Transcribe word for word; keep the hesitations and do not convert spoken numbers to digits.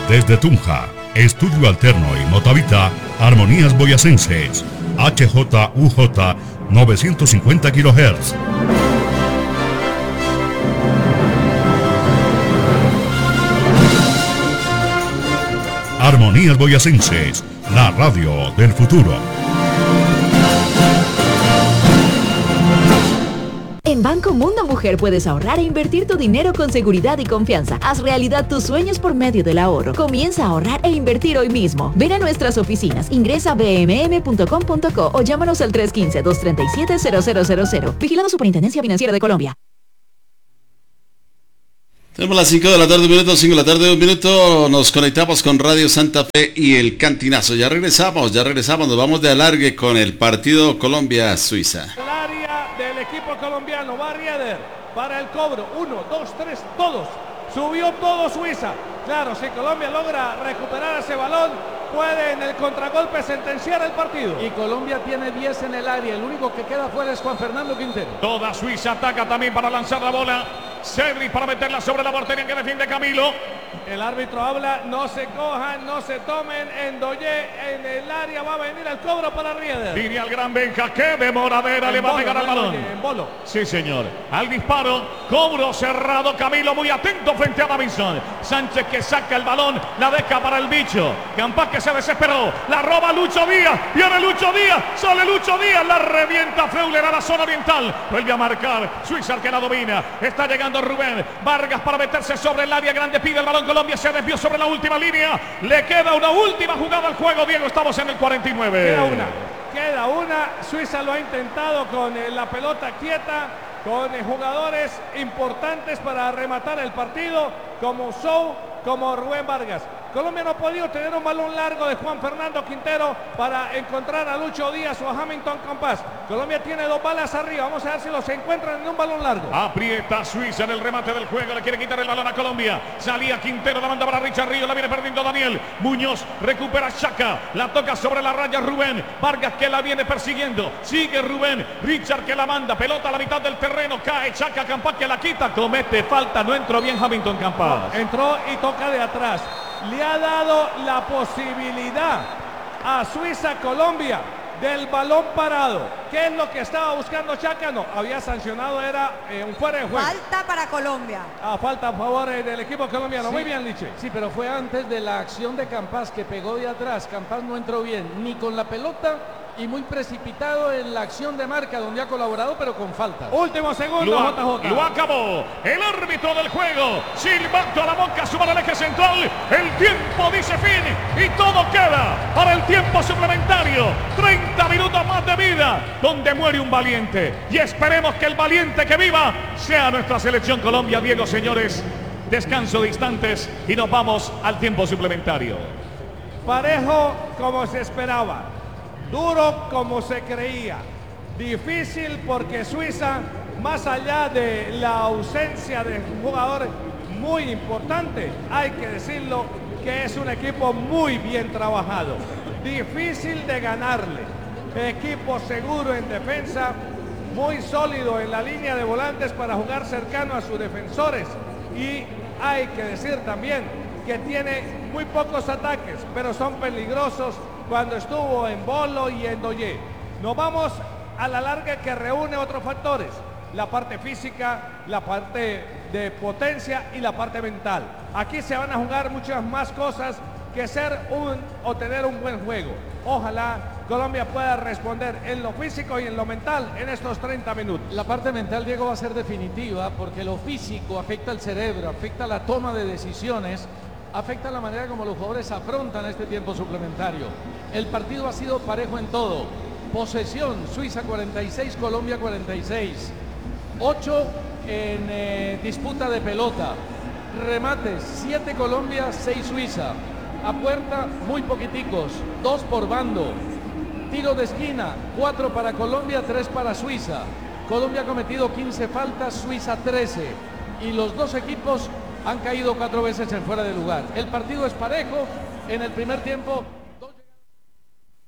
Desde Tunja, Estudio Alterno y Motavita, Armonías Boyacenses, H J U J novecientos cincuenta kilohertz. Armonías Boyacenses, la radio del futuro. En Banco Mundo Mujer puedes ahorrar e invertir tu dinero con seguridad y confianza. Haz realidad tus sueños por medio del ahorro. Comienza a ahorrar e invertir hoy mismo. Ven a nuestras oficinas, ingresa a b m m punto com punto co o llámanos al tres uno cinco, dos tres siete, cero cero cero cero. Vigilado Superintendencia Financiera de Colombia. Tenemos las cinco de la tarde, un minuto, cinco de la tarde, un minuto, nos conectamos con Radio Santa Fe y el Cantinazo. Ya regresamos, ya regresamos, nos vamos de alargue con el partido Colombia-Suiza. El área del equipo colombiano, va Rieder para el cobro, uno, dos, tres, todos, subió todo Suiza. Claro, si Colombia logra recuperar ese balón, puede en el contragolpe sentenciar el partido. Y Colombia tiene diez en el área, el único que queda fuera es Juan Fernando Quintero. Toda Suiza ataca también para lanzar la bola. Cedric para meterla sobre la portería que defiende Camilo. El árbitro habla, no se cojan, no se tomen. Endoyé en el área, va a venir el cobro para Rieder. Viene al gran Benja, qué demoradera, en le va bolo, a pegar al balón. En bolo. Sí, señor. Al disparo, cobro cerrado, Camilo muy atento frente a Davison. Sánchez que saca el balón, la deja para el bicho. Campas que se desesperó, la roba Lucho Díaz, viene Lucho Díaz, sale Lucho Díaz, la revienta Freuler a la zona oriental. Vuelve a marcar, Suiza que la domina, está llegando Rubén Vargas para meterse sobre el área grande, pide el balón Colombia, se desvió sobre la última línea, le queda una última jugada al juego, Diego, estamos en el cuarenta y nueve. Queda una, queda una, Suiza lo ha intentado con eh, la pelota quieta, con eh, jugadores importantes para rematar el partido, como Sou, como Rubén Vargas. Colombia no ha podido tener un balón largo de Juan Fernando Quintero para encontrar a Lucho Díaz o a Hamilton Campas. Colombia tiene dos balas arriba, vamos a ver si los encuentran en un balón largo. Aprieta Suiza en el remate del juego, le quiere quitar el balón a Colombia. Salía Quintero, la manda para Richard Ríos, la viene perdiendo Daniel Muñoz, recupera Chaca, la toca sobre la raya Rubén Vargas que la viene persiguiendo, sigue Rubén, Richard que la manda, pelota a la mitad del terreno, cae Chaca, Campas que la quita, comete falta, no entró bien Hamilton Campas. No, entró y toca de atrás. Le ha dado la posibilidad a Suiza-Colombia del balón parado. ¿Qué es lo que estaba buscando Chaca? No, había sancionado, era eh, un fuera de juego. Falta para Colombia. Ah, falta a favor eh, del equipo colombiano. Sí, muy bien, Liche. Sí, pero fue antes de la acción de Campas que pegó de atrás. Campas no entró bien, ni con la pelota y muy precipitado en la acción de marca donde ha colaborado, pero con falta. Último segundo, lo, J J. Lo acabó el árbitro del juego. Silbato a la boca, suma al eje central. El tiempo dice fin y todo queda para el tiempo suplementario. treinta minutos más de vida, donde muere un valiente. Y esperemos que el valiente que viva sea nuestra selección Colombia. Diego, señores, descanso de instantes y nos vamos al tiempo suplementario. Parejo como se esperaba. Duro como se creía, difícil porque Suiza, más allá de la ausencia de un jugador muy importante, hay que decirlo que es un equipo muy bien trabajado, difícil de ganarle, equipo seguro en defensa, muy sólido en la línea de volantes para jugar cercano a sus defensores y hay que decir también que tiene muy pocos ataques, pero son peligrosos cuando estuvo en Bolo y en Doyé. Nos vamos a la larga que reúne otros factores, la parte física, la parte de potencia y la parte mental. Aquí se van a jugar muchas más cosas que ser un o tener un buen juego. Ojalá Colombia pueda responder en lo físico y en lo mental en estos treinta minutos. La parte mental, Diego, va a ser definitiva porque lo físico afecta al cerebro, afecta la toma de decisiones, afecta la manera como los jugadores afrontan este tiempo suplementario. El partido ha sido parejo en todo. Posesión, Suiza cuarenta y seis, Colombia cuarenta y seis. ocho en eh, disputa de pelota. Remates, siete Colombia, seis Suiza. A puerta, muy poquiticos, dos por bando. Tiro de esquina, cuatro para Colombia, tres para Suiza. Colombia ha cometido quince faltas, Suiza trece. Y los dos equipos han caído cuatro veces en fuera de lugar. El partido es parejo. En el primer tiempo